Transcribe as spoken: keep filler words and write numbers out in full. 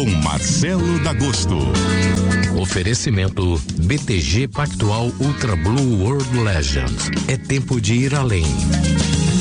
com Marcelo D'Agosto. Oferecimento B T G Pactual Ultra Blue World Legend. É tempo de ir além.